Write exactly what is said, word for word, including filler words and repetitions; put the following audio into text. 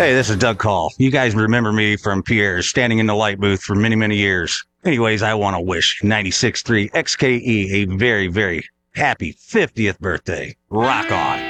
Hey, this is Doug Call. You guys remember me from Pierre's standing in the light booth for many, many years. Anyways, I want to wish ninety-six point three X K E a very, very happy fiftieth birthday. Rock on.